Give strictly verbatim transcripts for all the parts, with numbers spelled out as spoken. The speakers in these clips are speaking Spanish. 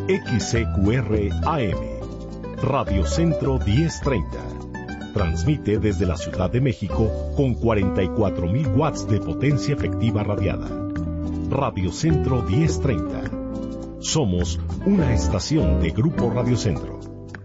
X C Q R A M, Radio Centro diez treinta. Transmite desde la Ciudad de México con cuarenta y cuatro mil watts de potencia efectiva radiada. Radio Centro diez treinta. Somos una estación de Grupo Radio Centro.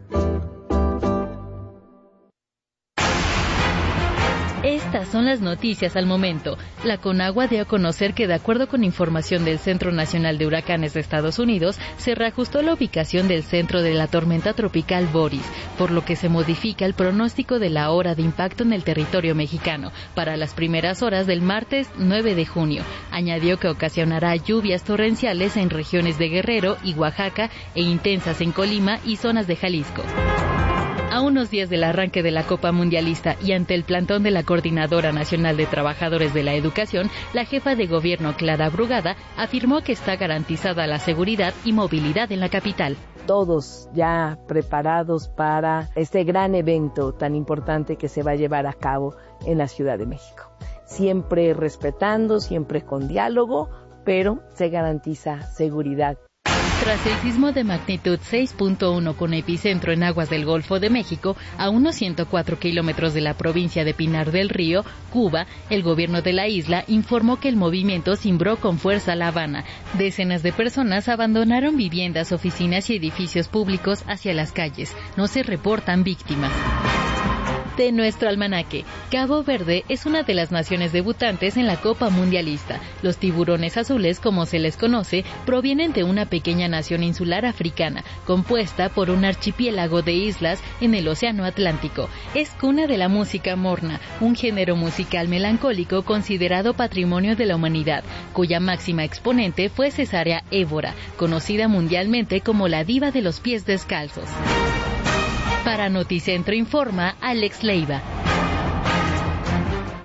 Estas son las noticias al momento. La Conagua dio a conocer que, de acuerdo con información del Centro Nacional de Huracanes de Estados Unidos, se reajustó la ubicación del centro de la tormenta tropical Boris, por lo que se modifica el pronóstico de la hora de impacto en el territorio mexicano para las primeras horas del martes nueve de junio. Añadió que ocasionará lluvias torrenciales en regiones de Guerrero y Oaxaca e intensas en Colima y zonas de Jalisco. A unos días del arranque de la Copa Mundialista y ante el plantón de la Coordinadora Nacional de Trabajadores de la Educación, la jefa de gobierno, Clara Brugada, afirmó que está garantizada la seguridad y movilidad en la capital. Todos ya preparados para este gran evento tan importante que se va a llevar a cabo en la Ciudad de México. Siempre respetando, siempre con diálogo, pero se garantiza seguridad. Tras el sismo de magnitud seis punto uno con epicentro en aguas del Golfo de México, a unos ciento cuatro kilómetros de la provincia de Pinar del Río, Cuba, el gobierno de la isla informó que el movimiento cimbró con fuerza La Habana. Decenas de personas abandonaron viviendas, oficinas y edificios públicos hacia las calles. No se reportan víctimas. De nuestro almanaque, Cabo Verde es una de las naciones debutantes en la Copa Mundialista. Los tiburones azules, como se les conoce, provienen de una pequeña nación insular africana, compuesta por un archipiélago de islas en el Océano Atlántico. Es cuna de la música morna, un género musical melancólico considerado patrimonio de la humanidad, cuya máxima exponente fue Cesárea Évora, conocida mundialmente como la diva de los pies descalzos. Para Noticentro informa Alex Leiva.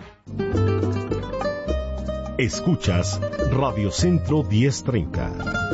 Escuchas Radio Centro diez treinta.